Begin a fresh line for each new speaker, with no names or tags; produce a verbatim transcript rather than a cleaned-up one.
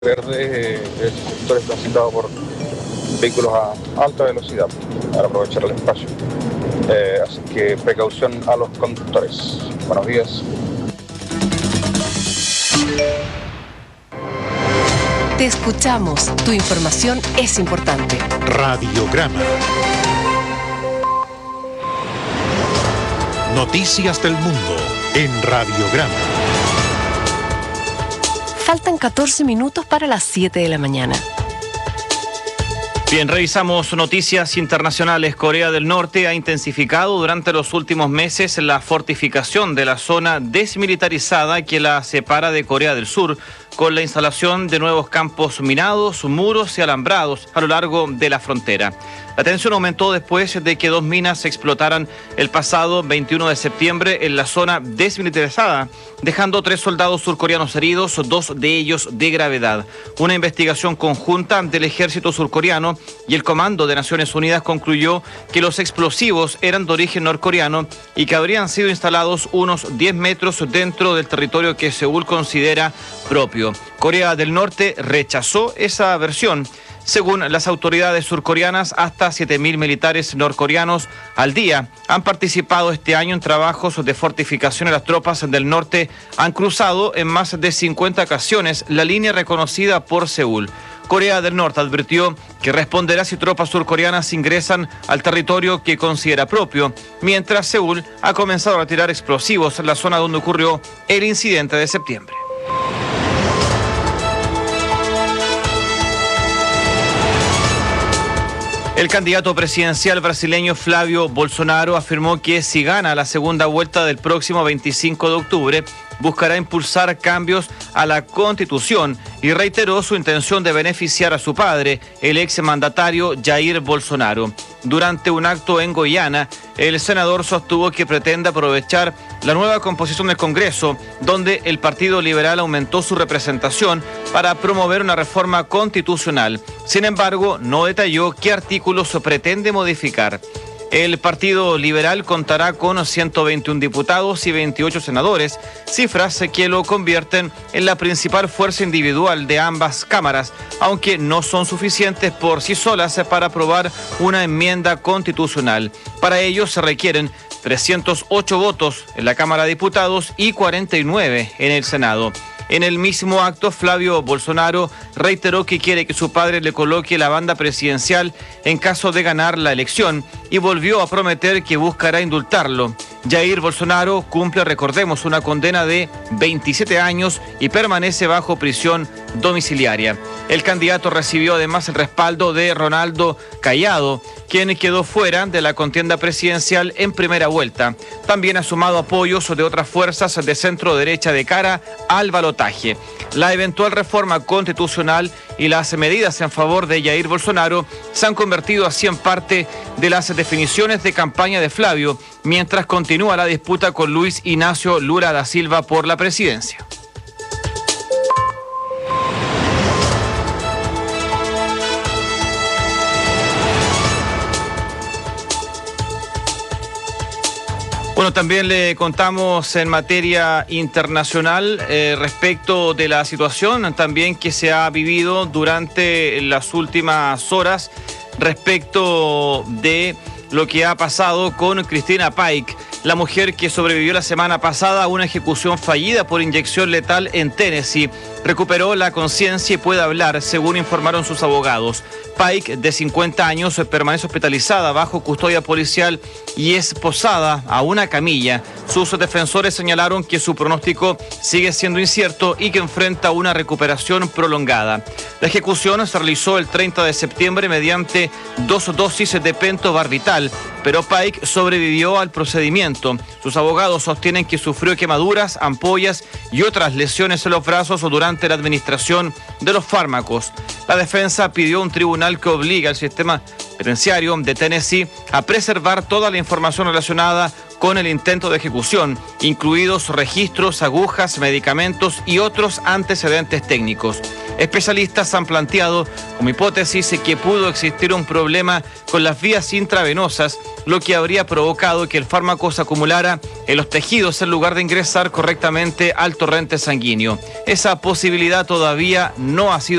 verde, eh, el sector es transitado por vehículos a alta velocidad para aprovechar el espacio. Eh, así que precaución a los conductores. Buenos días.
Te escuchamos. Tu información es importante.
Radiograma. Noticias del mundo en Radiograma.
Faltan catorce minutos para las siete de la mañana.
Bien, revisamos noticias internacionales. Corea del Norte ha intensificado durante los últimos meses la fortificación de la zona desmilitarizada que la separa de Corea del Sur, con la instalación de nuevos campos minados, muros y alambrados a lo largo de la frontera. La tensión aumentó después de que dos minas explotaran el pasado veintiuno de septiembre en la zona desmilitarizada, dejando tres soldados surcoreanos heridos, dos de ellos de gravedad. Una investigación conjunta del ejército surcoreano y el Comando de Naciones Unidas concluyó que los explosivos eran de origen norcoreano y que habrían sido instalados unos diez metros dentro del territorio que Seúl considera propio. Corea del Norte rechazó esa versión. Según las autoridades surcoreanas, hasta siete mil militares norcoreanos al día han participado este año en trabajos de fortificación. Las tropas del norte han cruzado en más de cincuenta ocasiones la línea reconocida por Seúl. Corea del Norte advirtió que responderá si tropas surcoreanas ingresan al territorio que considera propio, mientras Seúl ha comenzado a retirar explosivos en la zona donde ocurrió el incidente de septiembre. El candidato presidencial brasileño Flávio Bolsonaro afirmó que si gana la segunda vuelta del próximo veinticinco de octubre, buscará impulsar cambios a la Constitución y reiteró su intención de beneficiar a su padre, el exmandatario Jair Bolsonaro. Durante un acto en Goiânia, el senador sostuvo que pretende aprovechar la nueva composición del Congreso, donde el Partido Liberal aumentó su representación para promover una reforma constitucional. Sin embargo, no detalló qué artículos pretende modificar. El Partido Liberal contará con ciento veintiún diputados y veintiocho senadores, cifras que lo convierten en la principal fuerza individual de ambas cámaras, aunque no son suficientes por sí solas para aprobar una enmienda constitucional. Para ello se requieren trescientos ocho votos en la Cámara de Diputados y cuarenta y nueve en el Senado. En el mismo acto, Flávio Bolsonaro reiteró que quiere que su padre le coloque la banda presidencial en caso de ganar la elección y volvió a prometer que buscará indultarlo. Jair Bolsonaro cumple, recordemos, una condena de veintisiete años y permanece bajo prisión domiciliaria. El candidato recibió además el respaldo de Ronaldo Caiado, quien quedó fuera de la contienda presidencial en primera vuelta. También ha sumado apoyos de otras fuerzas de centro derecha de cara al balotaje. La eventual reforma constitucional y las medidas en favor de Jair Bolsonaro se han convertido así en parte de las definiciones de campaña de Flávio, mientras continúa la disputa con Luis Ignacio Lula da Silva por la presidencia. Bueno, también le contamos en materia internacional eh, respecto de la situación también que se ha vivido durante las últimas horas respecto de lo que ha pasado con Christina Pike, la mujer que sobrevivió la semana pasada a una ejecución fallida por inyección letal en Tennessee. Recuperó la conciencia y puede hablar, según informaron sus abogados. Pike, de cincuenta años, permanece hospitalizada bajo custodia policial y es posada a una camilla. Sus defensores señalaron que su pronóstico sigue siendo incierto y que enfrenta una recuperación prolongada. La ejecución se realizó el treinta de septiembre mediante dos dosis de pentobarbital, pero Pike sobrevivió al procedimiento. Sus abogados sostienen que sufrió quemaduras, ampollas y otras lesiones en los brazos durante la administración de los fármacos. La defensa pidió a un tribunal que obligue al sistema penitenciario de Tennessee a preservar toda la información relacionada con el intento de ejecución, incluidos registros, agujas, medicamentos y otros antecedentes técnicos. Especialistas han planteado como hipótesis que pudo existir un problema con las vías intravenosas, lo que habría provocado que el fármaco se acumulara en los tejidos en lugar de ingresar correctamente al torrente sanguíneo. Esa posibilidad todavía no ha sido